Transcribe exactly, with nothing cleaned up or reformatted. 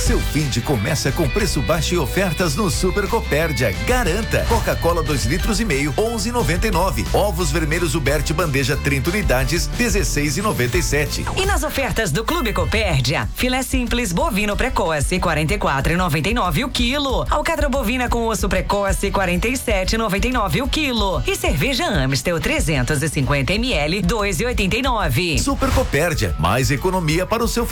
Seu fim de começa com preço baixo e ofertas no Super Copérdia. Garanta. Coca-Cola dois litros e meio, onze e noventa e nove. Ovos vermelhos Uberti bandeja trinta unidades, dezesseis e noventa e sete. E nas ofertas do Clube Copérdia, filé simples bovino precoce, quarenta e quatro e noventa e nove o quilo. Alcatra bovina com osso precoce, quarenta e sete e noventa e nove o quilo. E cerveja Amstel trezentos e cinquenta mililitros, dois e oitenta e nove. Super Copérdia, mais economia para o seu